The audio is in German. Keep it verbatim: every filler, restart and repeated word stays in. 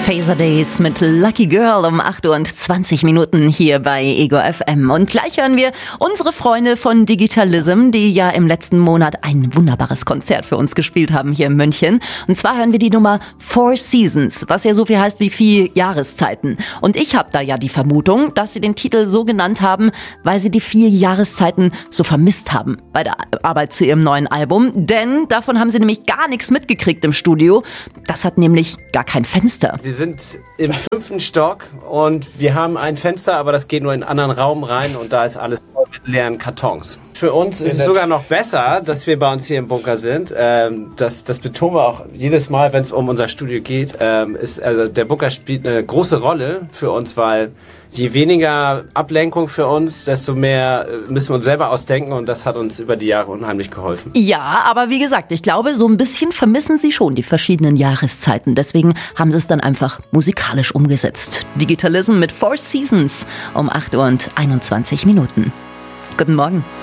Phaser Days mit Lucky Girl um acht Uhr und zwanzig Minuten hier bei Ego F M. Und gleich hören wir unsere Freunde von Digitalism, die ja im letzten Monat ein wunderbares Konzert für uns gespielt haben hier in München. Und zwar hören wir die Nummer Four Seasons, was ja so viel heißt wie vier Jahreszeiten. Und ich habe da ja die Vermutung, dass sie den Titel so genannt haben, weil sie die vier Jahreszeiten so vermisst haben bei der Arbeit zu ihrem neuen Album. Denn davon haben sie nämlich gar nichts mitgekriegt im Studio. Das hat nämlich gar kein Fenster. Wir sind im fünften Stock und wir haben ein Fenster, aber das geht nur in einen anderen Raum rein und da ist alles voll mit leeren Kartons. Für uns ist es sogar noch besser, dass wir bei uns hier im Bunker sind. Ähm, das, das betonen wir auch jedes Mal, wenn es um unser Studio geht. Ähm, ist, also der Bunker spielt eine große Rolle für uns, weil je weniger Ablenkung für uns, desto mehr müssen wir uns selber ausdenken und das hat uns über die Jahre unheimlich geholfen. Ja, aber wie gesagt, ich glaube, so ein bisschen vermissen sie schon die verschiedenen Jahreszeiten. Deswegen haben sie es dann einfach musikalisch umgesetzt. Digitalism mit Four Seasons um acht Uhr und einundzwanzig Minuten. Guten Morgen.